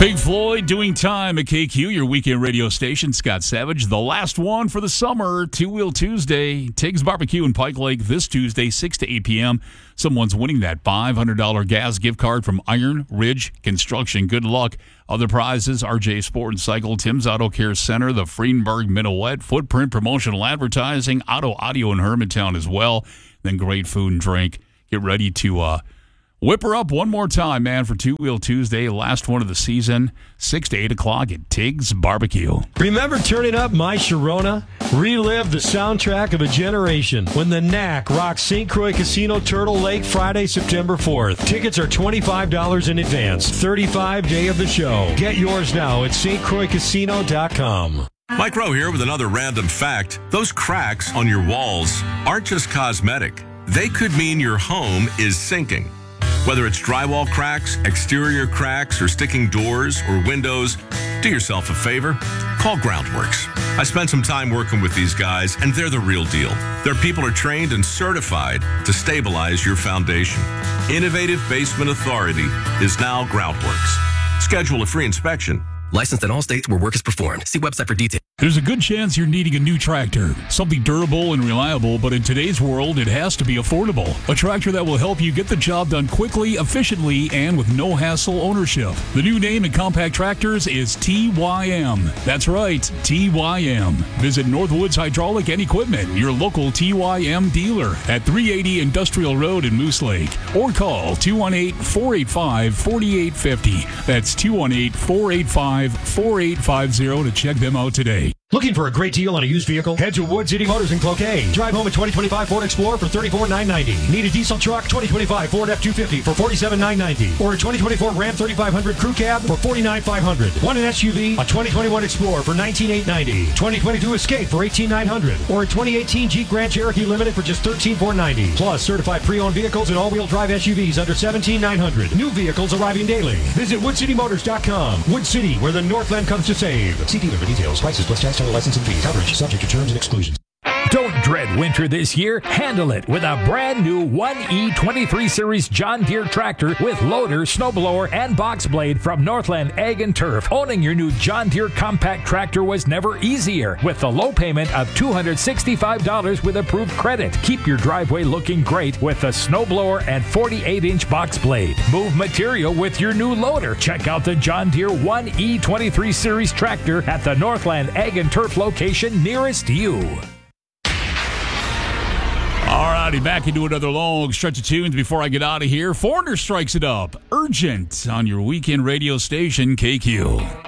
Pink Floyd doing time at KQ, your weekend radio station. Scott Savage, the last one for the summer. Two Wheel Tuesday. Tiggs Barbecue in Pike Lake this Tuesday, 6 to 8 p.m. Someone's winning that $500 gas gift card from Iron Ridge Construction. Good luck. Other prizes, RJ Sport and Cycle, Tim's Auto Care Center, the Friedenberg Minuet, Footprint Promotional Advertising, Audio in Hermantown as well. Then great food and drink. Get ready to whip her up one more time, man, for Two Wheel Tuesday, last one of the season, 6 to 8 o'clock at Tiggs Barbecue. Remember turning up My Sharona? Relive the soundtrack of a generation when the Knack rocks St. Croix Casino Turtle Lake Friday, September 4th. Tickets are $25 in advance, 35 day of the show. Get yours now at stcroixcasino.com. Mike Rowe here with another random fact. Those cracks on your walls aren't just cosmetic. They could mean your home is sinking. Whether it's drywall cracks, exterior cracks, or sticking doors or windows, do yourself a favor. Call Groundworks. I spent some time working with these guys, and they're the real deal. Their people are trained and certified to stabilize your foundation. Innovative Basement Authority is now Groundworks. Schedule a free inspection. Licensed in all states where work is performed. See website for details. There's a good chance you're needing a new tractor. Something durable and reliable, but in today's world, it has to be affordable. A tractor that will help you get the job done quickly, efficiently, and with no hassle ownership. The new name in compact tractors is TYM. That's right, TYM. Visit Northwoods Hydraulic and Equipment, your local TYM dealer at 380 Industrial Road in Moose Lake. Or call 218-485-4850. That's 218-485-4850 to check them out today. Looking for a great deal on a used vehicle? Head to Wood City Motors in Cloquet. Drive home a 2025 Ford Explorer for $34,990. Need a diesel truck? 2025 Ford F-250 for $47,990. Or a 2024 Ram 3500 Crew Cab for $49,500. Want an SUV? A 2021 Explorer for $19,890. 2022 Escape for $18,900. Or a 2018 Jeep Grand Cherokee Limited for just $13,490. Plus certified pre-owned vehicles and all-wheel drive SUVs under $17,900. New vehicles arriving daily. Visit WoodCityMotors.com. Wood City, where the Northland comes to save. See dealer for details. Prices plus tax, title, license, and fees. Coverage subject to terms and exclusions. Don't dread winter this year. Handle it with a brand new 1E23 Series John Deere tractor with loader, snowblower, and box blade from Northland Ag and Turf. Owning your new John Deere compact tractor was never easier with the low payment of $265 with approved credit. Keep your driveway looking great with the snowblower and 48-inch box blade. Move material with your new loader. Check out the John Deere 1E23 Series tractor at the Northland Ag and Turf location nearest you. All righty, back into another long stretch of tunes before I get out of here. Foreigner strikes it up. Urgent on your weekend radio station, KQ.